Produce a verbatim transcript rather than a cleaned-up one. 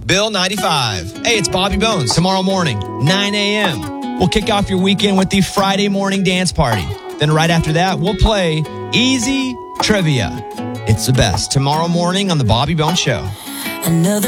Bill ninety-five. Hey, it's Bobby Bones. Tomorrow morning, nine a.m. We'll kick off your weekend with the Friday morning dance party. Then right after that, we'll play Easy Trivia. It's the best. Tomorrow morning on the Bobby Bones Show. Another